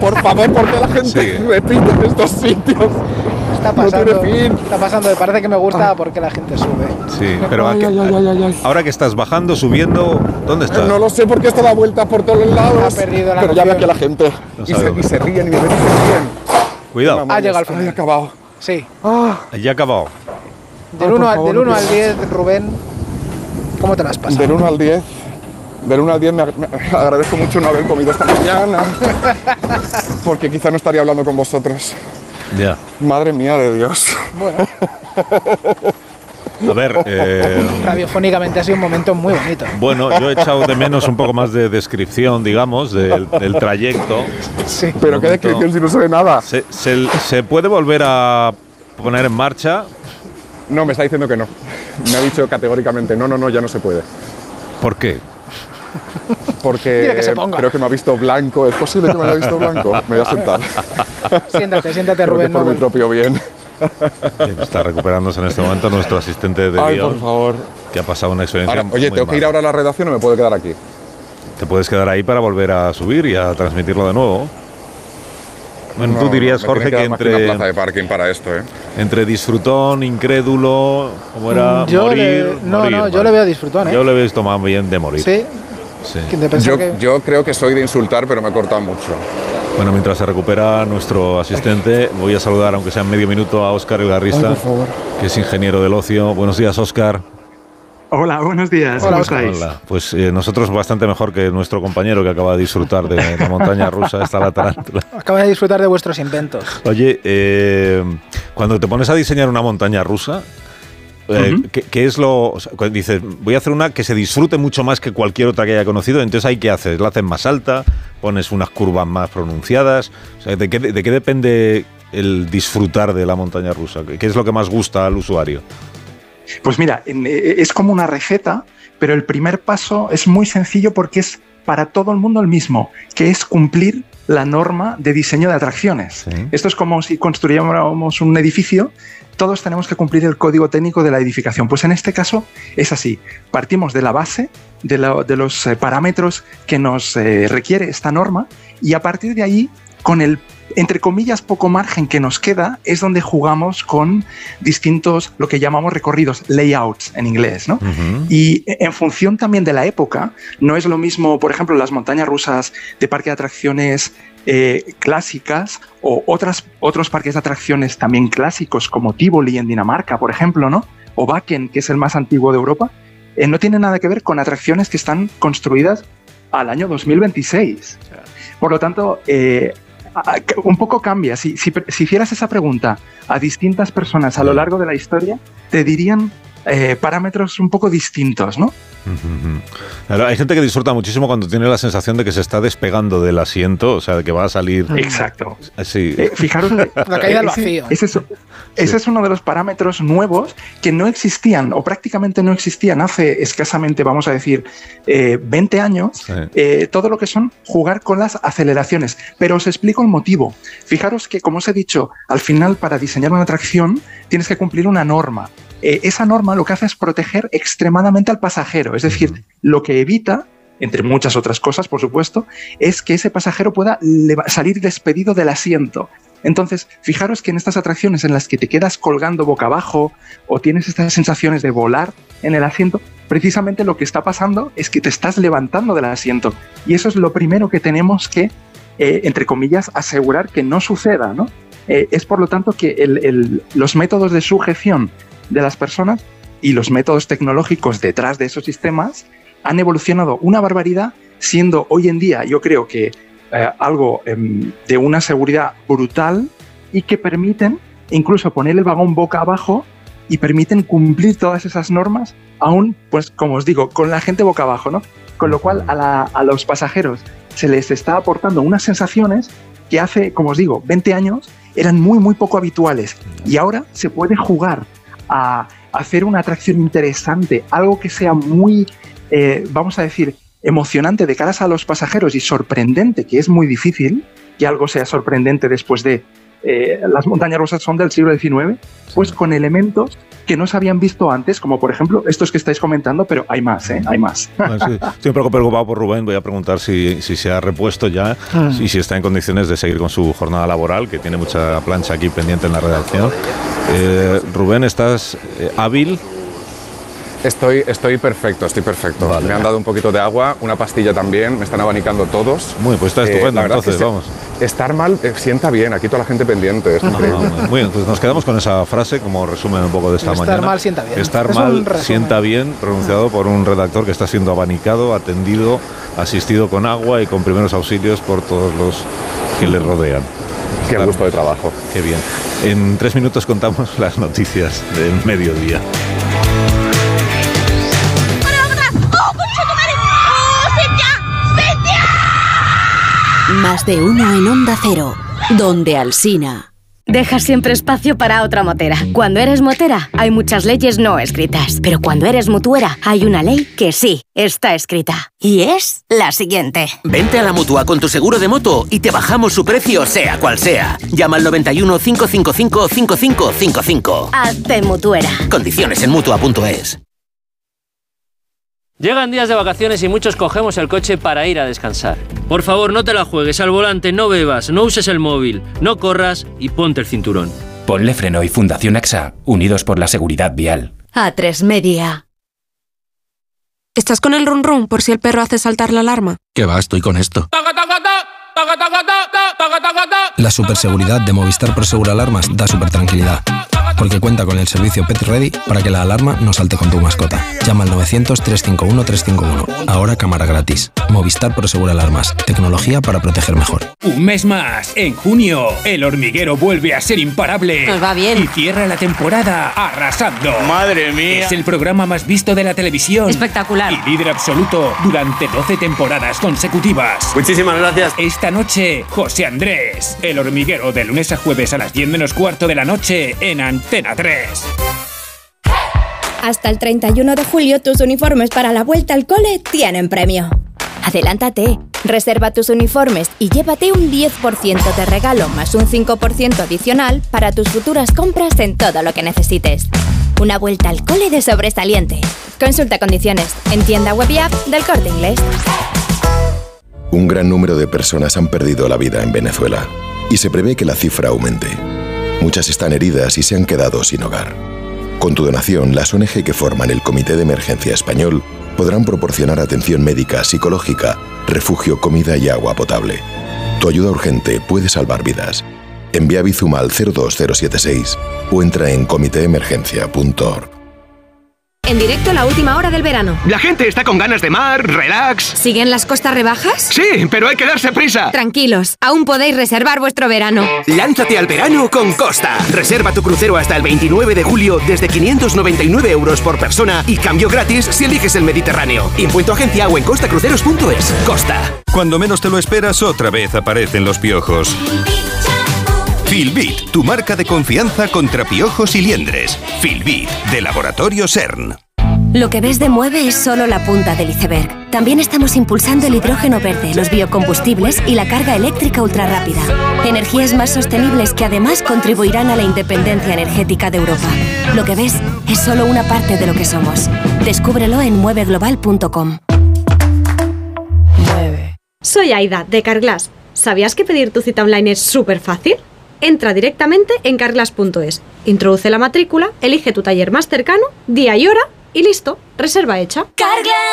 por favor, ¿por qué la gente repite en estos sitios? Está pasando, me parece que me gusta porque la gente sube. Sí, pero ahora que estás bajando, subiendo, ¿dónde estás? No lo sé porque esto da vueltas por todos lados. Ha perdido la pero ya ve aquí a la gente. No y se ríen y me ven y se ríen. Cuidado. Ha llegado al final. Ha acabado. Sí. Ya ha acabado. Del 1 al 10, Rubén, ¿cómo te las pasas? Del 1 al 10. Del 1 al 10 me agradezco mucho no haber comido esta mañana. Porque quizá no estaría hablando con vosotros. Ya. Madre mía de Dios. Bueno. A ver, radiofónicamente ha sido un momento muy bonito. Bueno, yo he echado de menos un poco más de descripción, digamos, del trayecto. Sí. Pero qué descripción si no se ve nada. ¿Se puede volver a poner en marcha? No, me está diciendo que no. Me ha dicho categóricamente, no, ya no se puede. ¿Por qué? Porque creo que me ha visto blanco. ¿Es posible que me haya visto blanco? Me voy a sentar. Siéntate, Rubén. Por mi propio bien. Está recuperándose en este momento nuestro asistente de Ay, guión, por favor. que ha pasado una experiencia Ahora, oye, ¿tengo que ir ahora a la redacción o me puedo quedar aquí? Te puedes quedar ahí para volver a subir y a transmitirlo de nuevo. Bueno, tú dirías, Jorge, que entre una plaza de parking para esto, entre disfrutón, incrédulo, ¿cómo era? Morir. Yo le veo disfrutón, Yo le he visto más bien de morir. Sí. Yo creo que soy de insultar, pero me he cortado mucho. Bueno, mientras se recupera nuestro asistente, voy a saludar, aunque sea en medio minuto, a Óscar El Garrista, que es ingeniero del ocio. Buenos días, Óscar. Hola, buenos días. Hola, ¿cómo estáis? Hola. Pues nosotros bastante mejor que nuestro compañero que acaba de disfrutar de la montaña rusa, esta la tarántula. Acaba de disfrutar de vuestros inventos. Oye, cuando te pones a diseñar una montaña rusa, ¿qué es lo...? O sea, cuando dices, voy a hacer una que se disfrute mucho más que cualquier otra que haya conocido, entonces ¿ahí qué haces? ¿La haces más alta? ¿Pones unas curvas más pronunciadas? O sea, ¿de qué depende el disfrutar de la montaña rusa? ¿Qué es lo que más gusta al usuario? Pues mira, es como una receta, pero el primer paso es muy sencillo porque es para todo el mundo el mismo, que es cumplir la norma de diseño de atracciones. Sí. Esto es como si construyéramos un edificio, todos tenemos que cumplir el código técnico de la edificación. Pues en este caso es así, partimos de la base, de los parámetros que nos requiere esta norma, y a partir de ahí, con el, entre comillas, poco margen que nos queda, es donde jugamos con distintos, lo que llamamos recorridos, layouts en inglés, ¿no? Y en función también de la época, no es lo mismo, por ejemplo, las montañas rusas de parque de atracciones clásicas o otros parques de atracciones también clásicos como Tivoli en Dinamarca, por ejemplo, ¿no? O Wacken, que es el más antiguo de Europa, no tiene nada que ver con atracciones que están construidas al año 2026. Por lo tanto, un poco cambia. Si hicieras esa pregunta a distintas personas a lo largo de la historia, te dirían parámetros un poco distintos, ¿no? Claro, hay gente que disfruta muchísimo cuando tiene la sensación de que se está despegando del asiento, o sea, de que va a salir... Exacto. Sí. Fijaros, la caída al vacío. Ese es uno de los parámetros nuevos que no existían o prácticamente no existían hace escasamente, vamos a decir, 20 años, todo lo que son jugar con las aceleraciones. Pero os explico el motivo. Fijaros que, como os he dicho, al final para diseñar una atracción tienes que cumplir una norma. Esa norma lo que hace es proteger extremadamente al pasajero, es decir, lo que evita, entre muchas otras cosas, por supuesto, es que ese pasajero pueda salir despedido del asiento. Entonces, fijaros que en estas atracciones en las que te quedas colgando boca abajo o tienes estas sensaciones de volar en el asiento, precisamente lo que está pasando es que te estás levantando del asiento. Y eso es lo primero que tenemos que, entre comillas, asegurar que no suceda, ¿no? Es por lo tanto que los métodos de sujeción de las personas y los métodos tecnológicos detrás de esos sistemas han evolucionado una barbaridad, siendo hoy en día, yo creo que algo de una seguridad brutal y que permiten incluso poner el vagón boca abajo y permiten cumplir todas esas normas, aún, pues como os digo, con la gente boca abajo, ¿no? Con lo cual a los pasajeros se les está aportando unas sensaciones que hace, como os digo, 20 años eran muy, muy poco habituales, y ahora se puede jugar a hacer una atracción interesante, algo que sea muy, vamos a decir, emocionante de caras a los pasajeros y sorprendente, que es muy difícil que algo sea sorprendente después de las montañas rusas son del siglo XIX, pues con elementos que no se habían visto antes, como por ejemplo estos que estáis comentando, pero hay más, hay más. Bueno, sí. Estoy un poco preocupado por Rubén, voy a preguntar si se ha repuesto ya y si está en condiciones de seguir con su jornada laboral, que tiene mucha plancha aquí pendiente en la redacción. Rubén, ¿estás hábil? Estoy perfecto. Vale. Me han dado un poquito de agua, una pastilla también, me están abanicando todos. Muy bien, pues está estupendo, entonces, vamos. Estar mal sienta bien, aquí toda la gente pendiente. Muy bien, pues nos quedamos con esa frase como resumen un poco de esta mañana. Estar mal sienta bien. Estar mal sienta bien, pronunciado por un redactor que está siendo abanicado, atendido, asistido con agua y con primeros auxilios por todos los que le rodean. Qué gusto de trabajo. Qué bien. En 3 minutos contamos las noticias del mediodía. Más de uno en Onda Cero, donde Alsina. Deja siempre espacio para otra motera. Cuando eres motera, hay muchas leyes no escritas. Pero cuando eres mutuera, hay una ley que sí está escrita. Y es la siguiente. Vente a la Mutua con tu seguro de moto y te bajamos su precio sea cual sea. Llama al 91 555 5555. Hazte mutuera. Condiciones en Mutua.es. Llegan días de vacaciones y muchos cogemos el coche para ir a descansar. Por favor, no te la juegues al volante, no bebas, no uses el móvil, no corras y ponte el cinturón. Ponle Freno y Fundación AXA, unidos por la seguridad vial. A3 Media. ¿Estás con el run run por si el perro hace saltar la alarma? ¿Qué va? Estoy con esto. La superseguridad de Movistar Prosegur Alarmas da super tranquilidad. Porque cuenta con el servicio Pet Ready para que la alarma no salte con tu mascota. Llama al 900-351-351. Ahora cámara gratis. Movistar Prosegur Alarmas. Tecnología para proteger mejor. Un mes más. En junio, El Hormiguero vuelve a ser imparable. Nos va bien. Y cierra la temporada arrasando. ¡Madre mía! Es el programa más visto de la televisión. Espectacular. Y líder absoluto durante 12 temporadas consecutivas. Muchísimas gracias. Esta noche, José Andrés. El Hormiguero, de lunes a jueves a las 10 menos cuarto de la noche en Antena 3. Hasta el 31 de julio tus uniformes para la vuelta al cole tienen premio. Adelántate, reserva tus uniformes y llévate un 10% de regalo más un 5% adicional para tus futuras compras en todo lo que necesites. Una vuelta al cole de sobresaliente. Consulta condiciones en tienda web y app del Corte Inglés. Un gran número de personas han perdido la vida en Venezuela y se prevé que la cifra aumente. Muchas están heridas y se han quedado sin hogar. Con tu donación, las ONG que forman el Comité de Emergencia Español podrán proporcionar atención médica, psicológica, refugio, comida y agua potable. Tu ayuda urgente puede salvar vidas. Envía Bizum al 02076 o entra en comiteemergencia.org. En directo la última hora del verano. La gente está con ganas de mar, relax. ¿Siguen las costas rebajas? Sí, pero hay que darse prisa. Tranquilos, aún podéis reservar vuestro verano. Lánzate al verano con Costa. Reserva tu crucero hasta el 29 de julio desde 599 euros por persona y cambio gratis si eliges el Mediterráneo. Info agencia o en costacruceros.es. Costa. Cuando menos te lo esperas, otra vez aparecen los piojos. Filbit, tu marca de confianza contra piojos y liendres. Filbit, de Laboratorio CERN. Lo que ves de Mueve es solo la punta del iceberg. También estamos impulsando el hidrógeno verde, los biocombustibles y la carga eléctrica ultrarrápida. Energías más sostenibles que además contribuirán a la independencia energética de Europa. Lo que ves es solo una parte de lo que somos. Descúbrelo en mueveglobal.com. Soy Aida, de Carglass. ¿Sabías que pedir tu cita online es súper fácil? Entra directamente en carglass.es, introduce la matrícula, elige tu taller más cercano, día y hora y listo, reserva hecha. Carglass.